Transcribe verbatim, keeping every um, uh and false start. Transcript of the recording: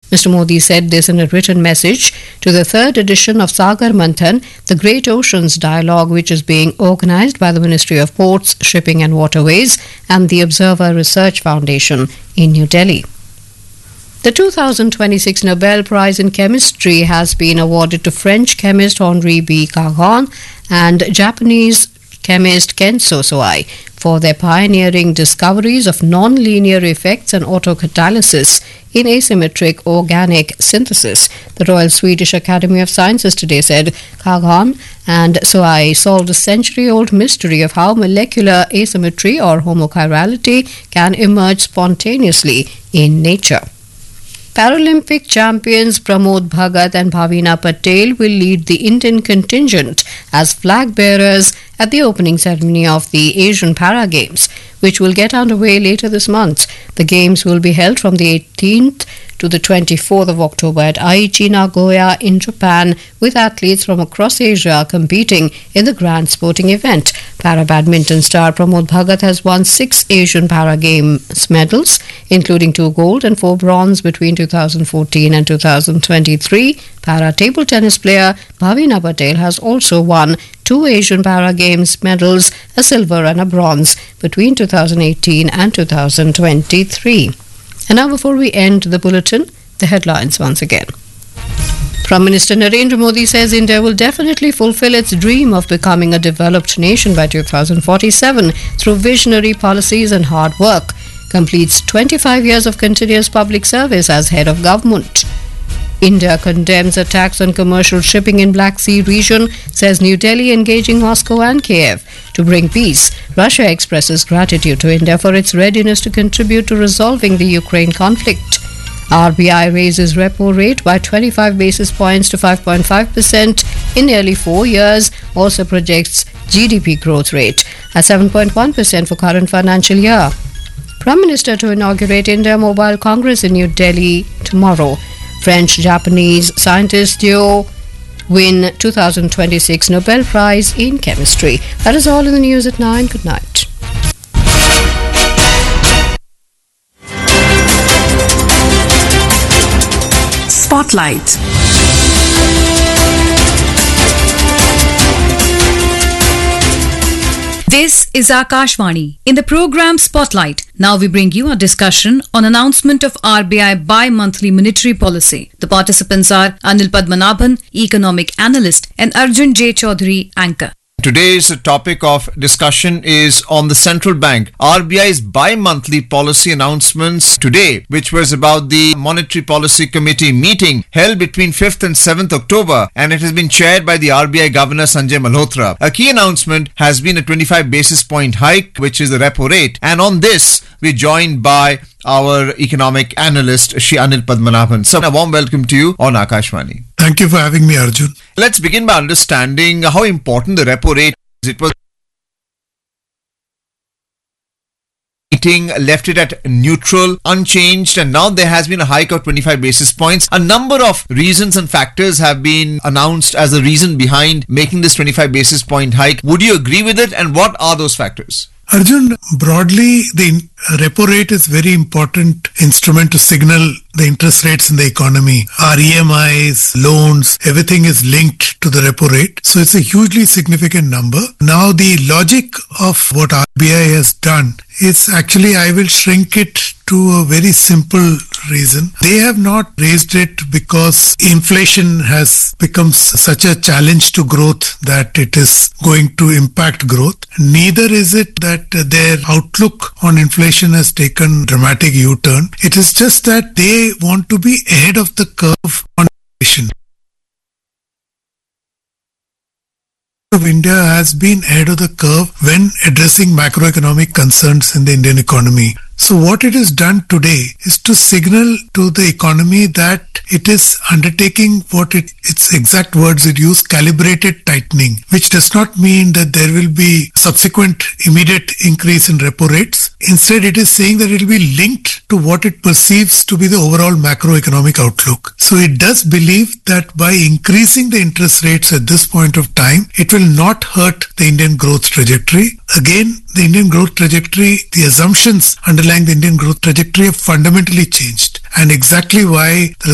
Mister Modi said this in a written message to the third edition of Sagar Manthan, the Great Oceans Dialogue, which is being organized by the Ministry of Ports, Shipping and Waterways and the Observer Research Foundation in New Delhi. The two thousand twenty-six Nobel Prize in Chemistry has been awarded to French chemist Henri B. Caron and Japanese chemist Kenzo Soai for their pioneering discoveries of non-linear effects and autocatalysis in asymmetric organic synthesis. The Royal Swedish Academy of Sciences today said Caron and Soai solved a century-old mystery of how molecular asymmetry or homochirality can emerge spontaneously in nature. Paralympic champions Pramod Bhagat and Bhavina Patel will lead the Indian contingent as flag bearers at the opening ceremony of the Asian Para Games, which will get underway later this month. The Games will be held from the eighteenth to the twenty-fourth of October at Aichi, Nagoya in Japan, with athletes from across Asia competing in the grand sporting event. Para badminton star Pramod Bhagat has won six Asian Para Games medals, including two gold and four bronze between two thousand fourteen and two thousand twenty-three. Para table tennis player Bhavina Patel has also won two Asian Para Games medals, a silver and a bronze, between two thousand eighteen and two thousand twenty-three. And now, before we end the bulletin, the headlines once again. Prime Minister Narendra Modi says India will definitely fulfill its dream of becoming a developed nation by two thousand forty-seven through visionary policies and hard work. Completes twenty-five years of continuous public service as head of government. India condemns attacks on commercial shipping in Black Sea region, says New Delhi engaging Moscow and Kiev to bring peace. Russia expresses gratitude to India for its readiness to contribute to resolving the Ukraine conflict. R B I raises repo rate by twenty-five basis points to five point five percent in nearly four years, also projects G D P growth rate at seven point one percent for current financial year. Prime Minister to inaugurate India Mobile Congress in New Delhi tomorrow. French-Japanese scientists duo win two thousand twenty-six Nobel Prize in Chemistry. That is all in the news at nine. Good night. Spotlight. This is Akashvani. In the program Spotlight, now we bring you a discussion on announcement of R B I bi-monthly monetary policy. The participants are Anil Padmanabhan, economic analyst, and Arjun J. Chaudhary, anchor. Today's topic of discussion is on the central bank. R B I's bi-monthly policy announcements today, which was about the Monetary Policy Committee meeting held between fifth and seventh October, and it has been chaired by the R B I Governor Sanjay Malhotra. A key announcement has been a twenty-five basis point hike, which is the repo rate, and on this we're joined by our economic analyst, Shri Anil Padmanabhan. So a warm welcome to you on Akashvani. Thank you for having me, Arjun. Let's begin by understanding how important the repo rate is. It was meeting left it at neutral, unchanged, and now there has been a hike of twenty-five basis points. A number of reasons and factors have been announced as the reason behind making this twenty-five basis point hike. Would you agree with it, and what are those factors? Arjun, broadly, the repo rate is very important instrument to signal the interest rates in the economy. Our E M Is, loans, everything is linked to the repo rate. So it's a hugely significant number. Now the logic of what R B I has done is actually, I will shrink it to a very simple reason. They have not raised it because inflation has become such a challenge to growth that it is going to impact growth. Neither is it that their outlook on inflation has taken dramatic U-turn. It is just that they want to be ahead of the curve on inflation. Of India has been ahead of the curve when addressing macroeconomic concerns in the Indian economy. So what it has done today is to signal to the economy that it is undertaking what it, its exact words it used, calibrated tightening, which does not mean that there will be subsequent immediate increase in repo rates. Instead, it is saying that it will be linked to what it perceives to be the overall macroeconomic outlook. So it does believe that by increasing the interest rates at this point of time, it will not hurt the Indian growth trajectory. Again, the Indian growth trajectory, the assumptions underlying the Indian growth trajectory have fundamentally changed. And exactly why the